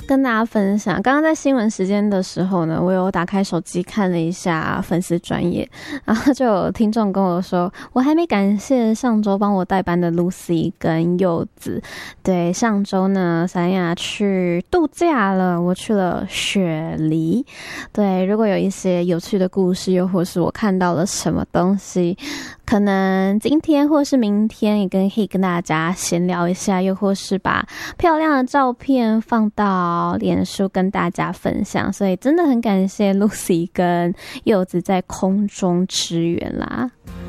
跟大家分享，刚刚在新闻时间的时候呢，我有打开手机看了一下粉丝专页，然后就有听众跟我说，我还没感谢上周帮我代班的 Lucy 跟柚子。对，上周呢，三亚去度假了，我去了雪梨。对，如果有一些有趣的故事，又或是我看到了什么东西，可能今天或是明天也可以跟大家闲聊一下，又或是把漂亮的照片放到脸书跟大家分享，所以真的很感谢 Lucy 跟柚子在空中支援啦。